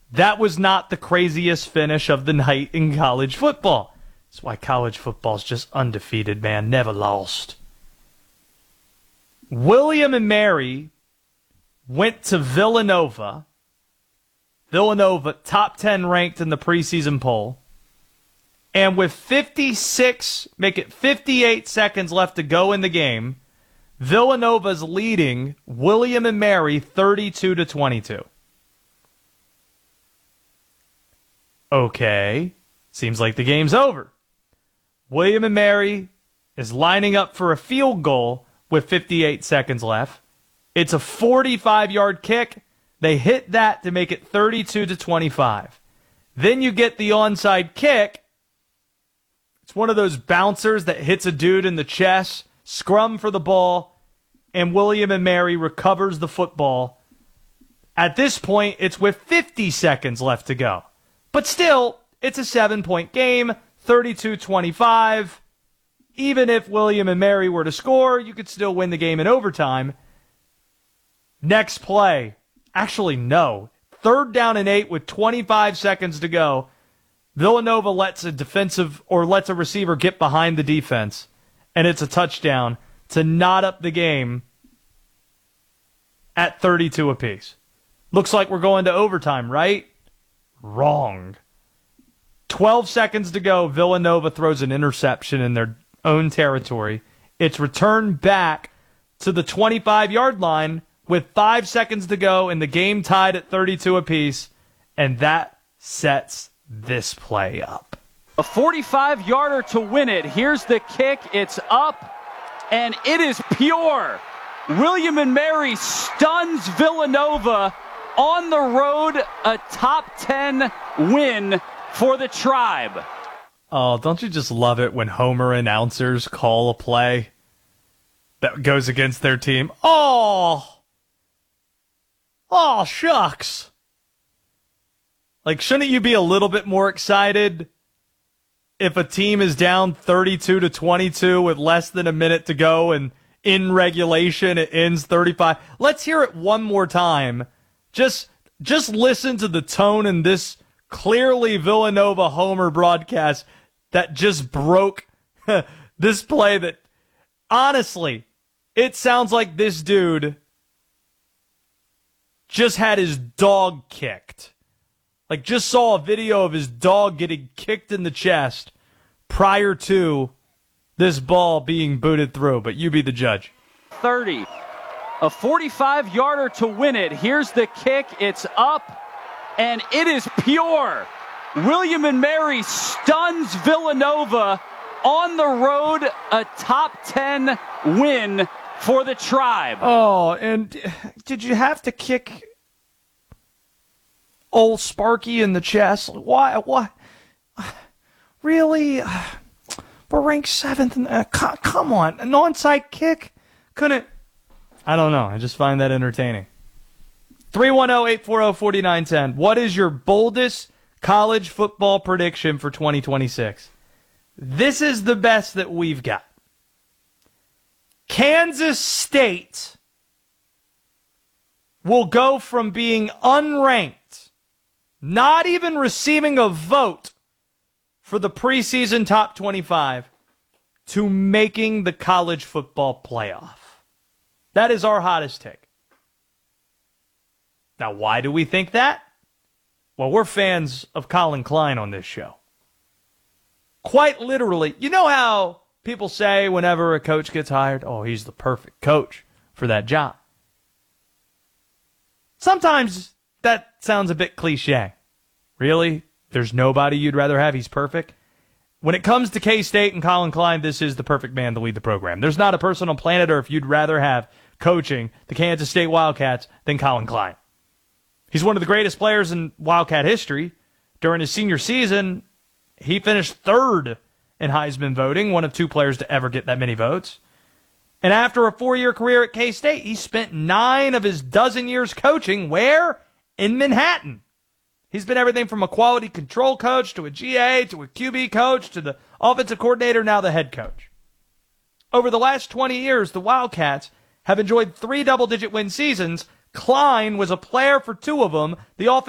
That was not the craziest finish of the night in college football. That's why college football's just undefeated, man. Never lost. William and Mary went to Villanova. Villanova, top 10 ranked in the preseason poll. And with 58 seconds left to go in the game, Villanova's leading William and Mary 32-22. Okay, seems like the game's over. William and Mary is lining up for a field goal with 58 seconds left. It's a 45-yard kick. They hit that to make it 32-25. Then you get the onside kick. It's one of those bouncers that hits a dude in the chest, scrum for the ball, and William and Mary recovers the football. At this point, it's with 50 seconds left to go. But still, it's a 7-point game, 32-25. Even if William and Mary were to score, you could still win the game in overtime. Next play. Actually, no. 3rd down and 8 with 25 seconds to go. Villanova lets a receiver get behind the defense, and it's a touchdown to knot up the game at 32 apiece. Looks like we're going to overtime, right? Wrong. 12 seconds to go. Villanova throws an interception in their own territory. It's returned back to the 25-yard line with 5 seconds to go and the game tied at 32 apiece, and that sets this play up. A 45-yarder to win it. Here's the kick. It's up, and it is pure. William and Mary stuns Villanova on the road, a top 10 win for the Tribe. Oh, don't you just love it when Homer announcers call a play that goes against their team? Oh, shucks. Like, shouldn't you be a little bit more excited if a team is down 32-22 with less than a minute to go and in regulation it ends 35? Let's hear it one more time. Just listen to the tone in this clearly Villanova Homer broadcast that just broke this play that, honestly, it sounds like this dude just had his dog kicked. Like, just saw a video of his dog getting kicked in the chest prior to this ball being booted through. But you be the judge. 30. A 45-yarder to win it. Here's the kick. It's up, and it is pure. William and Mary stuns Villanova on the road, a top 10 win for the Tribe. Oh, and did you have to kick old Sparky in the chest? Why? Really? We're ranked 7th. Come on. An onside kick? Couldn't... I don't know. I just find that entertaining. 310-840-4910. What is your boldest college football prediction for 2026? This is the best that we've got. Kansas State will go from being unranked, not even receiving a vote for the preseason top 25, to making the college football playoff. That is our hottest take. Now, why do we think that? Well, we're fans of Colin Klein on this show. Quite literally, you know how people say whenever a coach gets hired, oh, he's the perfect coach for that job. Sometimes that sounds a bit cliche. Really? There's nobody you'd rather have? He's perfect? When it comes to K-State and Colin Klein, this is the perfect man to lead the program. There's not a person on planet Earth you'd rather have coaching the Kansas State Wildcats than Colin Klein. He's one of the greatest players in Wildcat history. During his senior season, he finished 3rd in Heisman voting, one of 2 players to ever get that many votes. And after a 4-year career at K-State, he spent 9 of his dozen years coaching where? In Manhattan. He's been everything from a quality control coach to a GA to a QB coach to the offensive coordinator, now the head coach. Over the last 20 years, the Wildcats have enjoyed 3 double-digit win seasons. Klein was a player for 2 of them. The